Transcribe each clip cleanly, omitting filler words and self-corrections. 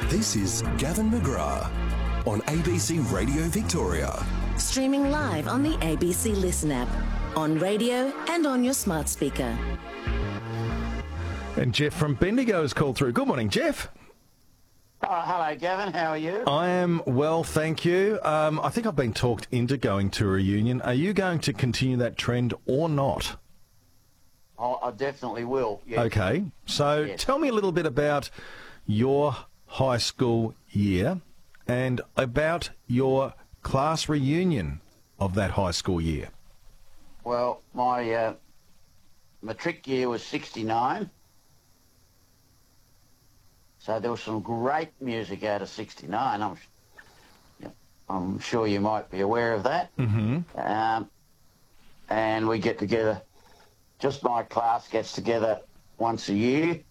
This is Gavin McGrath on ABC Radio Victoria. Streaming live on the ABC Listen app, on radio and on your smart speaker. And Jeff from Bendigo has called through. Good morning, Jeff. Hello, Gavin. How are you? I am well, thank you. I think I've been talked into going to a reunion. Are you going to continue that trend or not? I definitely will. Yes. Okay, so Yes. Tell me a little bit about your high school year and about your class reunion of that high school year. Well, my matric year was 69. So there was some great music out of 69. I'm sure you might be aware of that. Mm-hmm. And we get together, just my class gets together once a year.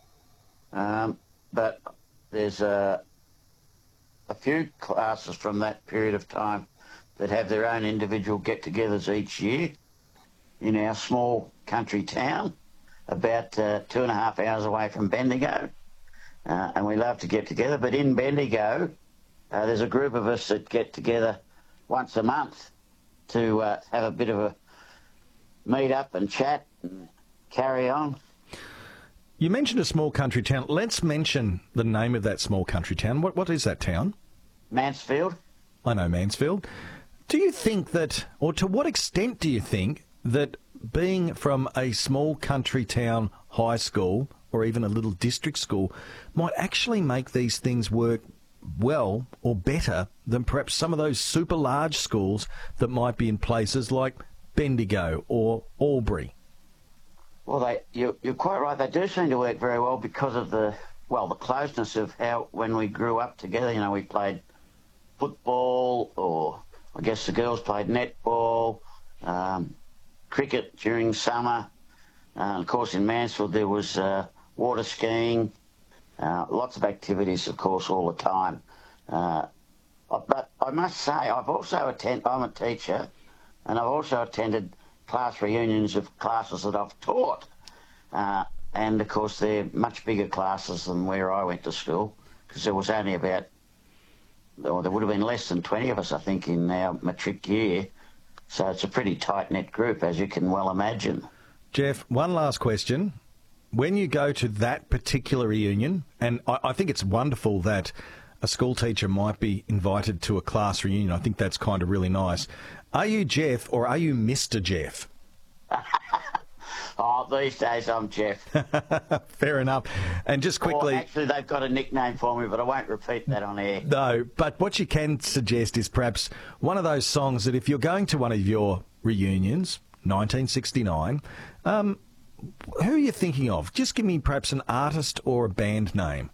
But there's a few classes from that period of time that have their own individual get-togethers each year in our small country town, about 2.5 hours away from Bendigo. And we love to get together. But in Bendigo, there's a group of us that get together once a month to have a bit of a meet up and chat and carry on. You mentioned a small country town. Let's mention the name of that small country town. What is that town? Mansfield. I know Mansfield. Do you think that, or to what extent do you think that being from a small country town high school or even a little district school might actually make these things work well or better than perhaps some of those super large schools that might be in places like Bendigo or Albury? Well, you're quite right. They do seem to work very well because of the closeness of how, when we grew up together, you know, we played football, or I guess the girls played netball, cricket during summer. Of course, in Mansfield there was water skiing, lots of activities, of course, all the time. But I must say, I'm a teacher, and I've also attended class reunions of classes that I've taught. And, of course, they're much bigger classes than where I went to school, because there was only there would have been less than 20 of us, I think, in our matric year. So it's a pretty tight-knit group, as you can well imagine. Jeff, one last question. When you go to that particular reunion, and I think it's wonderful that a school teacher might be invited to a class reunion. I think that's kind of really nice. Are you Jeff or are you Mr. Jeff? Oh, these days I'm Jeff. Fair enough. And just quickly... Actually, they've got a nickname for me, but I won't repeat that on air. No, but what you can suggest is perhaps one of those songs that if you're going to one of your reunions, 1969, who are you thinking of? Just give me perhaps an artist or a band name.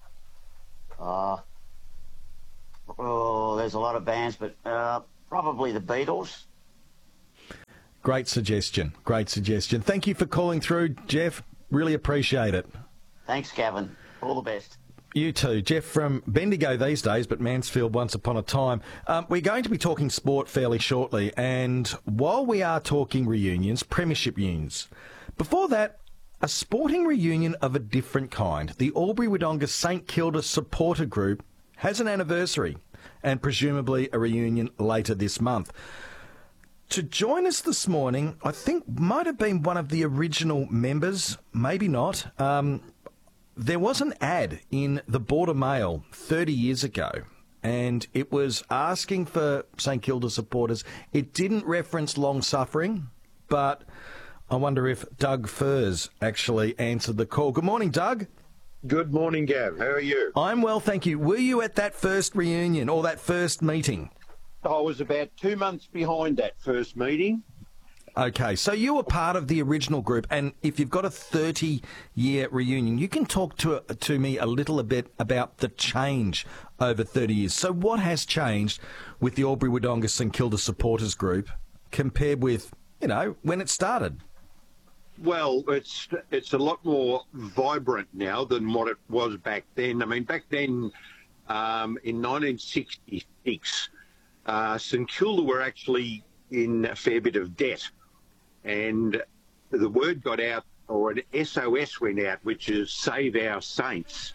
There's a lot of bands, but probably the Beatles. Great suggestion. Great suggestion. Thank you for calling through, Jeff. Really appreciate it. Thanks, Gavin. All the best. You too. Jeff from Bendigo these days, but Mansfield once upon a time. We're going to be talking sport fairly shortly, and while we are talking reunions, premiership reunions, before that, a sporting reunion of a different kind. The Albury-Wodonga St Kilda supporter group has an anniversary and presumably a reunion later this month. To join us this morning, I think might have been one of the original members, maybe not. There was an ad in the Border Mail 30 years ago, and it was asking for St Kilda supporters. It didn't reference long-suffering, but I wonder if Doug Furs actually answered the call. Good morning, Doug. Good morning, Gav. How are you? I'm well, thank you. Were you at that first reunion or that first meeting? I was about 2 months behind that first meeting. Okay, so you were part of the original group, and if you've got a 30-year reunion, you can talk to me a little bit about the change over 30 years. So what has changed with the Albury-Wodonga St Kilda supporters group compared with, you know, when it started? Well, it's a lot more vibrant now than what it was back then. I mean, back then, in 1966, St Kilda were actually in a fair bit of debt, and the word got out, or an SOS went out, which is Save Our Saints.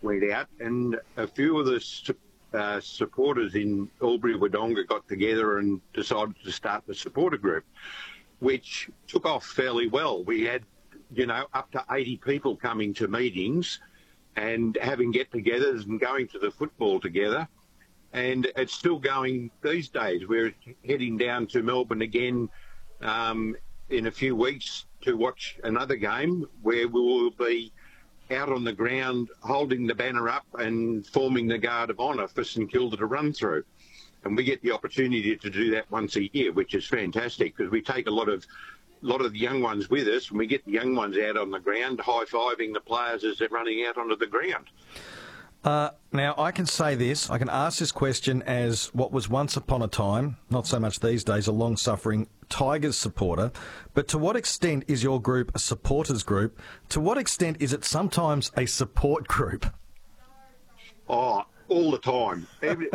went out, and a few of the supporters in Albury-Wodonga got together and decided to start the supporter group, which took off fairly well. We had, up to 80 people coming to meetings and having get-togethers and going to the football together. And it's still going these days. We're heading down to Melbourne again in a few weeks to watch another game where we will be out on the ground holding the banner up and forming the guard of honour for St Kilda to run through. And we get the opportunity to do that once a year, which is fantastic, because we take a lot of the young ones with us, and we get the young ones out on the ground high-fiving the players as they're running out onto the ground. Now, I can say this, I can ask this question as what was once upon a time, not so much these days, a long-suffering Tigers supporter, but to what extent is your group a supporters group? To what extent is it sometimes a support group? Oh, all the time.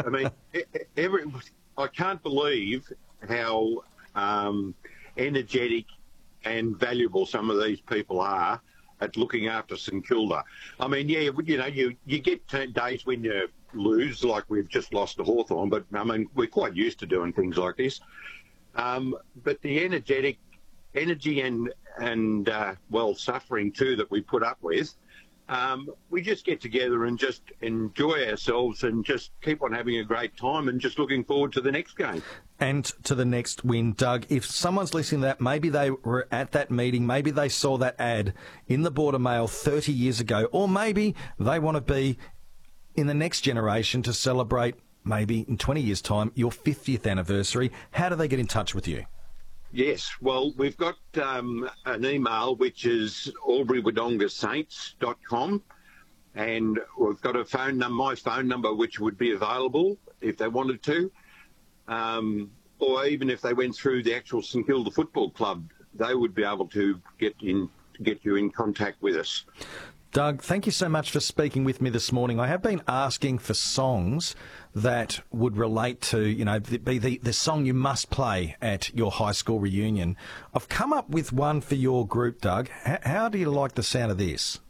I can't believe how energetic and valuable some of these people are at looking after St Kilda. I mean, yeah, you get days when you lose, like we've just lost to Hawthorn, but I mean, we're quite used to doing things like this. But the energy and suffering too that we put up with, we just get together and just enjoy ourselves and just keep on having a great time and just looking forward to the next game. And to the next win. Doug, if someone's listening to that, maybe they were at that meeting, maybe they saw that ad in the Border Mail 30 years ago, or maybe they want to be in the next generation to celebrate, maybe in 20 years' time, your 50th anniversary. How do they get in touch with you? Yes, well, we've got an email which is alburywodongasaints.com, and we've got my phone number which would be available if they wanted to, or even if they went through the actual St Kilda Football Club, they would be able to get you in contact with us. Doug, thank you so much for speaking with me this morning. I have been asking for songs that would relate to, the song you must play at your high school reunion. I've come up with one for your group, Doug. How do you like the sound of this?